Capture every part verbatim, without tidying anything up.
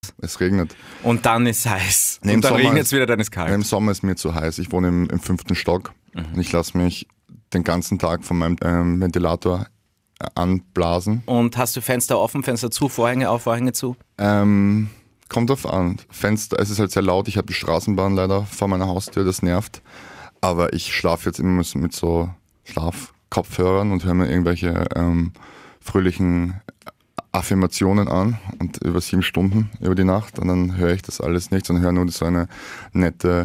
Es regnet. Und dann ist es heiß. Nee, und dann Sommer regnet es ist- wieder, dann ist es kalt. Im Sommer ist mir zu heiß. Ich wohne im, im fünften Stock Mhm. und ich lasse mich den ganzen Tag von meinem ähm, Ventilator äh, anblasen. Und hast du Fenster offen, Fenster zu, Vorhänge auf, Vorhänge zu? Ähm, kommt drauf an. Fenster, es ist halt sehr laut. Ich habe die Straßenbahn leider vor meiner Haustür, das nervt. Aber ich schlafe jetzt immer mit so Schlafkopfhörern und höre mir irgendwelche ähm, fröhlichen Affirmationen an und über sieben Stunden über die Nacht und dann höre ich das alles nicht, sondern höre nur so eine nette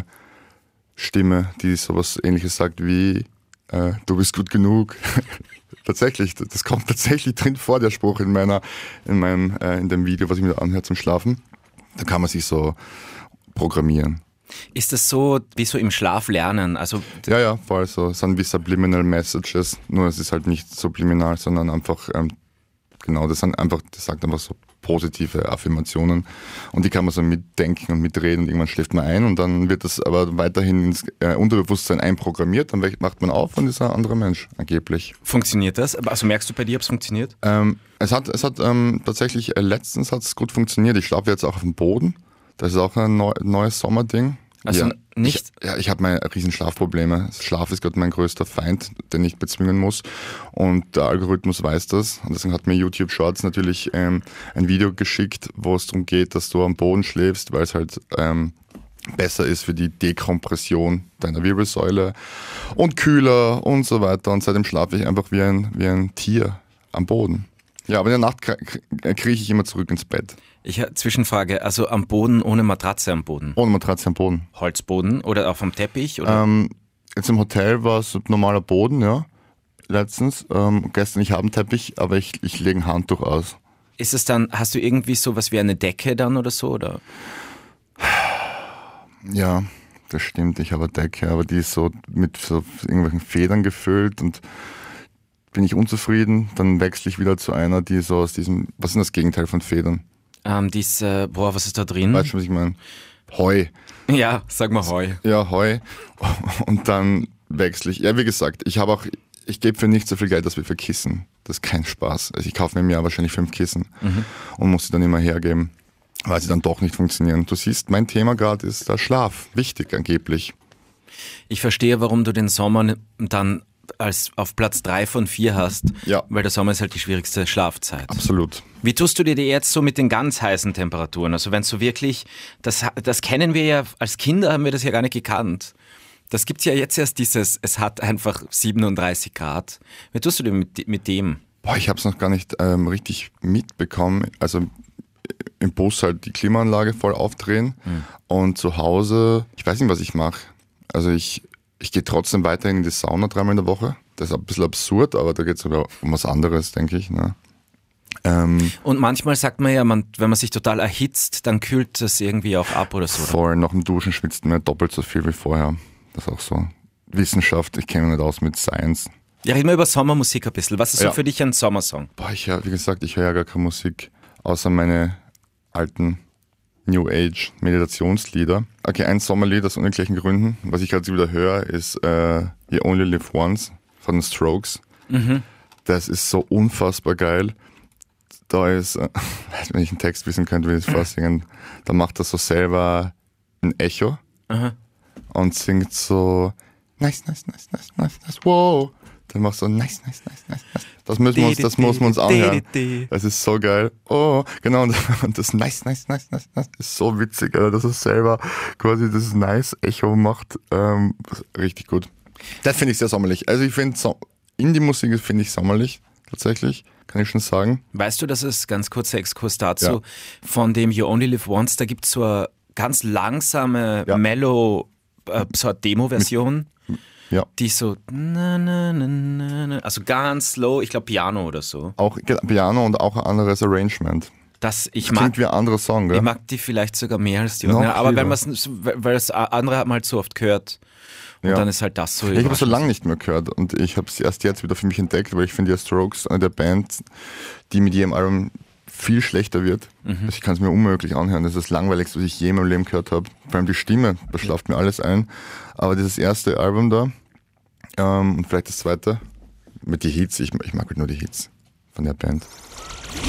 Stimme, die sowas Ähnliches sagt wie äh, du bist gut genug. Tatsächlich, das kommt tatsächlich drin vor, der Spruch in meiner, in meinem, äh, in dem Video, was ich mir da anhöre zum Schlafen. Da kann man sich so programmieren. Ist das so wie so im Schlaf lernen? Also Ja, ja, voll so. Es sind wie Subliminal Messages, nur es ist halt nicht subliminal, sondern einfach, ähm, genau, das sind einfach, das sagt einfach so positive Affirmationen und die kann man so mitdenken und mitreden und irgendwann schläft man ein und dann wird das aber weiterhin ins äh, Unterbewusstsein einprogrammiert, dann wacht man auf und ist ein anderer Mensch, angeblich. funktioniert das? Also merkst du bei dir, ob es funktioniert? Ähm, es hat, es hat ähm, tatsächlich, äh, letztens hat es gut funktioniert, ich schlafe jetzt auch auf dem Boden, das ist auch ein neu, neues Sommerding. Also ja. nicht... Ich, ja, ich habe meine riesen Schlafprobleme. Schlaf ist gerade mein größter Feind, den ich bezwingen muss. Und der Algorithmus weiß das. Und deswegen hat mir YouTube Shorts natürlich ähm, ein Video geschickt, wo es darum geht, dass du am Boden schläfst, weil es halt ähm, besser ist für die Dekompression deiner Wirbelsäule und kühler und so weiter. Und seitdem schlafe ich einfach wie ein, wie ein Tier am Boden. Ja, aber in der Nacht kriege ich immer zurück ins Bett. Ich Zwischenfrage, also am Boden ohne Matratze am Boden? Ohne Matratze am Boden. Holzboden oder auf dem Teppich? Oder? Ähm, jetzt im Hotel war es normaler Boden, ja, letztens. Ähm, gestern, ich habe einen Teppich, aber ich, ich lege ein Handtuch aus. Ist es dann, hast du irgendwie sowas wie eine Decke dann oder so? Oder? Ja, das stimmt, ich habe eine Decke, aber die ist so mit so irgendwelchen Federn gefüllt und bin ich unzufrieden, dann wechsle ich wieder zu einer, die so aus diesem, was ist denn das Gegenteil von Federn? Ähm, diese, boah, was ist da drin? Weißt du, was ich meine? Heu. Ja, sag mal Heu. Ja, Heu. Und dann wechsle ich. Ja, wie gesagt, ich habe auch, ich gebe für nicht so viel Geld, als wie für Kissen. Das ist kein Spaß. Also ich kaufe mir im Jahr wahrscheinlich fünf Kissen mhm. und muss sie dann immer hergeben, weil sie dann doch nicht funktionieren. Du siehst, mein Thema gerade ist der Schlaf. Wichtig angeblich. Ich verstehe, warum du den Sommer dann als auf Platz drei von vier hast, Ja. weil der Sommer ist halt die schwierigste Schlafzeit. Absolut. Wie tust du dir die jetzt so mit den ganz heißen Temperaturen? Also wenn so wirklich, das, das kennen wir ja, als Kinder haben wir das ja gar nicht gekannt. Das gibt's ja jetzt erst dieses, es hat einfach siebenunddreißig Grad. Wie tust du dir mit, mit dem? Boah, ich habe es noch gar nicht ähm, richtig mitbekommen. Also im Bus halt die Klimaanlage voll aufdrehen mhm. und zu Hause, ich weiß nicht, was ich mache. Also ich Ich gehe trotzdem weiterhin in die Sauna dreimal in der Woche. Das ist ein bisschen absurd, aber da geht es um was anderes, denke ich. Ne? Ähm, Und manchmal sagt man ja, man, wenn man sich total erhitzt, dann kühlt das irgendwie auch ab oder so. Oder? Vorher nach dem Duschen schwitzt man doppelt so viel wie vorher. Das ist auch so. Wissenschaft, ich kenne mich nicht aus mit Science. Ja, reden wir über Sommermusik ein bisschen. Was ist Ja. so für dich ein Sommersong? Boah, ich hör, wie gesagt, ich höre ja gar keine Musik, außer meine alten New Age Meditationslieder. Okay, ein Sommerlied aus ungleichen Gründen. Was ich gerade wieder höre, ist äh, You Only Live Once von den Strokes. Mhm. Das ist so unfassbar geil. Da ist, äh, wenn ich einen Text wissen könnte, würde ich es vorsingen. Da macht er so selber ein Echo Aha. und singt so nice, nice, nice, nice, nice, nice, wow. Dann macht so nice, nice, nice, nice, nice. Das müssen wir uns, das muss man uns anhören. Das ist so geil. Oh, genau. Und das nice, nice, nice, nice, nice ist so witzig, Alter, dass er selber quasi das nice Echo macht. Ähm, richtig gut. Das finde ich sehr sommerlich. Also ich finde, so, Indie-Musik finde ich sommerlich, tatsächlich. Kann ich schon sagen. Weißt du, das ist ganz kurzer Exkurs dazu, Ja. von dem You Only Live Once, da gibt es so eine ganz langsame, Ja. mellow, äh, so eine Demo-Version, Ja. die so, na, na, na, na, na, also ganz slow, ich glaube Piano oder so. Auch Piano und auch ein anderes Arrangement. Das, ich Das mag, klingt wie ein anderer Song, gell? ich mag die vielleicht sogar mehr als die Noch anderen, aber lieber. wenn man's, weil das andere hat man halt so oft gehört und Ja. dann ist halt das so. Ich habe es so überraschend. lange nicht mehr gehört und ich habe es erst jetzt wieder für mich entdeckt, weil ich finde ja Strokes eine der Bands, die mit jedem Album viel schlechter wird. Mhm. Also ich kann es mir unmöglich anhören. Das ist das Langweiligste, was ich je in meinem Leben gehört habe. Vor allem die Stimme, das schlaft mir alles ein. Aber dieses erste Album da ähm, und vielleicht das zweite mit die Hits, ich, ich mag halt nur die Hits von der Band.